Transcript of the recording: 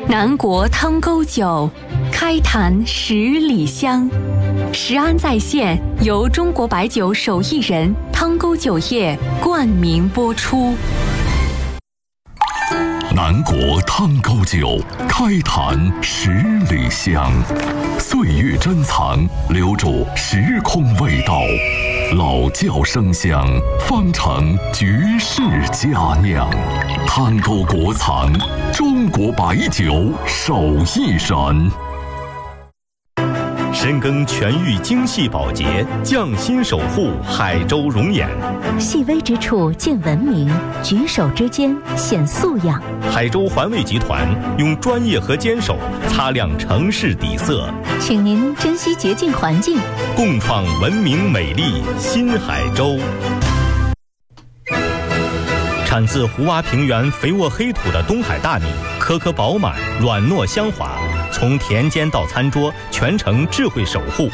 南国汤沟酒，开坛10里香。食安在线由中国白酒手艺人汤沟酒业冠名播出。 南国汤沟酒，开坛10里香。岁月珍藏，留住时空味道。老窖生香，方成绝世佳酿。汤沟国藏，中国白酒手艺人。 深耕全域精细保洁，匠心守护海州容颜。 细微之处见文明，举手之间显素养。 海州环卫集团用专业和坚守擦亮城市底色， 请您珍惜洁净环境， 共创文明美丽新海州。产自湖洼平原肥沃黑土的东海大米，颗颗饱满，软糯香滑，从田间到餐桌，全程智慧守护。